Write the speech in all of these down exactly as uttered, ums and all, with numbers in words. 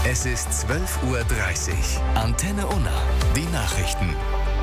Es ist zwölf Uhr dreißig. Antenne Unna. Die Nachrichten.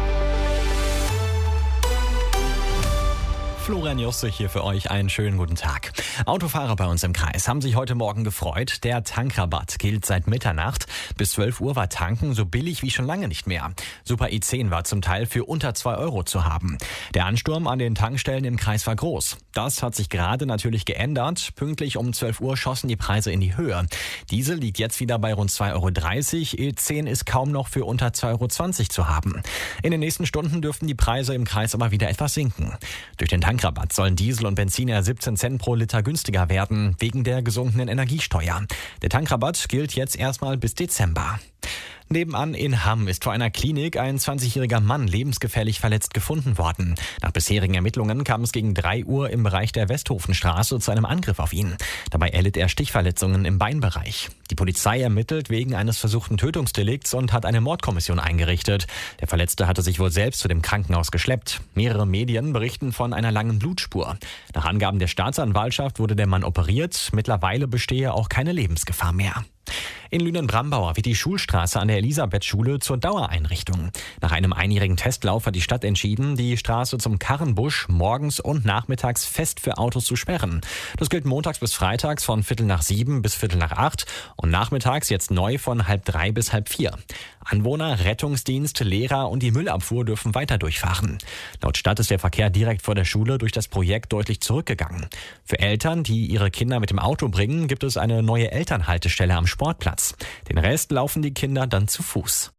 Florian Jussig hier für euch. Einen schönen guten Tag. Autofahrer bei uns im Kreis haben sich heute Morgen gefreut. Der Tankrabatt gilt seit Mitternacht. Bis zwölf Uhr war Tanken so billig wie schon lange nicht mehr. Super i zehn war zum Teil für unter zwei Euro zu haben. Der Ansturm an den Tankstellen im Kreis war groß. Das hat sich gerade natürlich geändert. Pünktlich um zwölf Uhr schossen die Preise in die Höhe. Diesel liegt jetzt wieder bei rund zwei Euro dreißig. i zehn ist kaum noch für unter zwei Euro zwanzig zu haben. In den nächsten Stunden dürften die Preise im Kreis aber wieder etwas sinken. Durch den Tankrabatt sollen Diesel und Benziner siebzehn Cent pro Liter günstiger werden, wegen der gesunkenen Energiesteuer. Der Tankrabatt gilt jetzt erstmal bis Dezember. Nebenan in Hamm ist vor einer Klinik ein zwanzigjähriger Mann lebensgefährlich verletzt gefunden worden. Nach bisherigen Ermittlungen kam es gegen drei Uhr im Bereich der Westhofenstraße zu einem Angriff auf ihn. Dabei erlitt er Stichverletzungen im Beinbereich. Die Polizei ermittelt wegen eines versuchten Tötungsdelikts und hat eine Mordkommission eingerichtet. Der Verletzte hatte sich wohl selbst zu dem Krankenhaus geschleppt. Mehrere Medien berichten von einer langen Blutspur. Nach Angaben der Staatsanwaltschaft wurde der Mann operiert. Mittlerweile bestehe auch keine Lebensgefahr mehr. In Lünen-Brambauer wird die Schulstraße an der Elisabethschule zur Dauereinrichtung. Nach einem einjährigen Testlauf hat die Stadt entschieden, die Straße zum Karrenbusch morgens und nachmittags fest für Autos zu sperren. Das gilt montags bis freitags von Viertel nach sieben bis Viertel nach acht und nachmittags jetzt neu von halb drei bis halb vier. Anwohner, Rettungsdienst, Lehrer und die Müllabfuhr dürfen weiter durchfahren. Laut Stadt ist der Verkehr direkt vor der Schule durch das Projekt deutlich zurückgegangen. Für Eltern, die ihre Kinder mit dem Auto bringen, gibt es eine neue Elternhaltestelle am Sportplatz. Den Rest laufen die Kinder dann zu Fuß.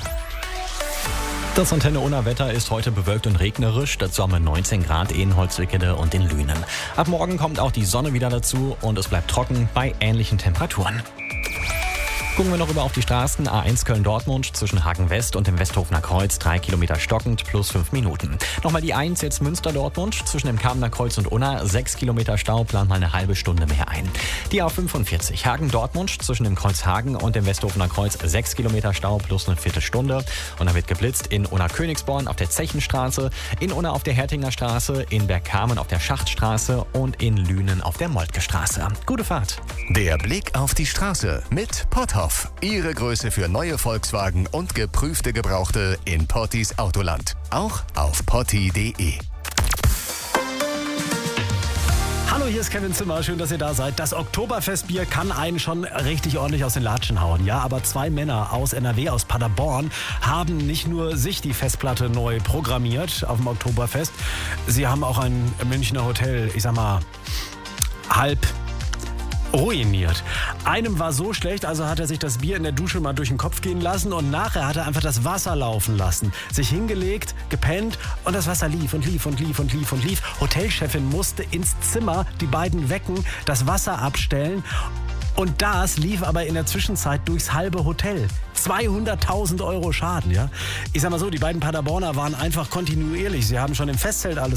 Das Antenne Unna Wetter ist heute bewölkt und regnerisch. Dazu haben wir neunzehn Grad in Holzwickede und in Lünen. Ab morgen kommt auch die Sonne wieder dazu und es bleibt trocken bei ähnlichen Temperaturen. Gucken wir noch über auf die Straßen. A eins Köln-Dortmund zwischen Hagen West und dem Westhofener Kreuz. Drei Kilometer stockend plus fünf Minuten. Nochmal die eins jetzt Münster-Dortmund zwischen dem Kamener Kreuz und Unna. Sechs Kilometer Stau, plant mal eine halbe Stunde mehr ein. Die A fünfundvierzig Hagen-Dortmund zwischen dem Kreuz Hagen und dem Westhofener Kreuz. Sechs Kilometer Stau plus eine Viertelstunde. Und da wird geblitzt in Unna-Königsborn auf der Zechenstraße, in Unna auf der Hertinger Straße, in Bergkamen auf der Schachtstraße und in Lünen auf der Moltke Straße. Gute Fahrt. Der Blick auf die Straße mit Potthoff. Ihre Größe für neue Volkswagen und geprüfte Gebrauchte in Pottis Autoland. Auch auf potti punkt de. Hallo, hier ist Kevin Zimmer. Schön, dass ihr da seid. Das Oktoberfestbier kann einen schon richtig ordentlich aus den Latschen hauen. Ja, aber zwei Männer aus N R W, aus Paderborn, haben nicht nur sich die Festplatte neu programmiert auf dem Oktoberfest. Sie haben auch ein Münchner Hotel, ich sag mal, halb ruiniert. Einem war so schlecht, also hat er sich das Bier in der Dusche mal durch den Kopf gehen lassen und nachher hat er einfach das Wasser laufen lassen. Sich hingelegt, gepennt und das Wasser lief und lief und lief und lief und lief. Hotelchefin musste ins Zimmer die beiden wecken, das Wasser abstellen. Und das lief aber in der Zwischenzeit durchs halbe Hotel. zweihunderttausend Euro Schaden, ja. Ich sag mal so, die beiden Paderborner waren einfach kontinuierlich. Sie haben schon im Festzelt alles